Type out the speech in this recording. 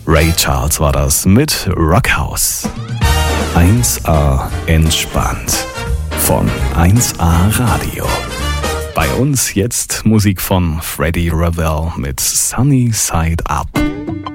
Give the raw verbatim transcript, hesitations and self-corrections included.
Ray Charles war das mit Rockhouse. eins A entspannt von eins A Radio. Bei uns jetzt Musik von Freddie Ravel mit Sunny Side Up.